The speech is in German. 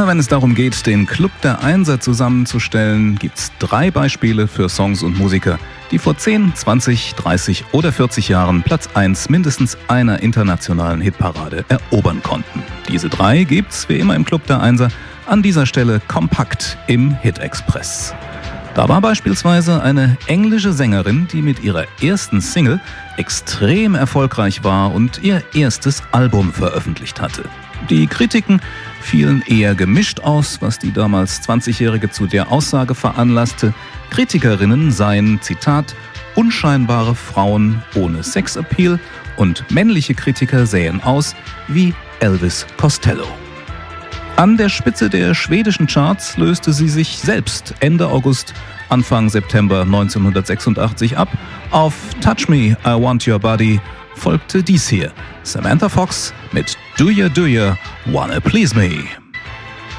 Immer wenn es darum geht, den Club der Einser zusammenzustellen, gibt's 3 Beispiele für Songs und Musiker, die vor 10, 20, 30 oder 40 Jahren Platz 1 mindestens einer internationalen Hitparade erobern konnten. Diese 3 gibt's, wie immer im Club der Einser, an dieser Stelle kompakt im Hit-Express. Da war beispielsweise eine englische Sängerin, die mit ihrer ersten Single extrem erfolgreich war und ihr erstes Album veröffentlicht hatte. Die Kritiken fielen eher gemischt aus, was die damals 20-Jährige zu der Aussage veranlasste, Kritikerinnen seien, Zitat, unscheinbare Frauen ohne Sexappeal und männliche Kritiker sähen aus wie Elvis Costello. An der Spitze der schwedischen Charts löste sie sich selbst Ende August, Anfang September 1986 ab. Auf Touch Me, I Want Your Body folgte dies hier, Samantha Fox mit Do Ya Wanna Please Me.